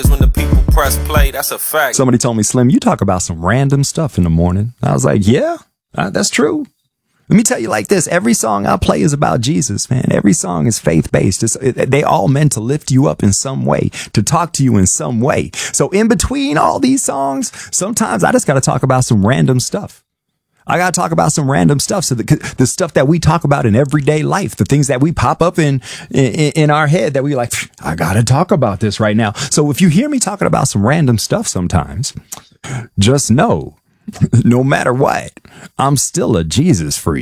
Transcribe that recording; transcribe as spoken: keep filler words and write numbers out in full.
When the people press play, that's a fact. Somebody told me, Slim, you talk about some random stuff in the morning. I was like, yeah, uh, that's true. Let me tell you like this. Every song I play is about Jesus, man. Every song is faith-based. It's, it, they all meant to lift you up in some way, to talk to you in some way. So in between all these songs, sometimes I just got to talk about some random stuff. I got to talk about some random stuff. So the, the stuff that we talk about in everyday life, the things that we pop up in, in, in our head that we like, I got to talk about this right now. So if you hear me talking about some random stuff sometimes, just know, no matter what, I'm still a Jesus freak.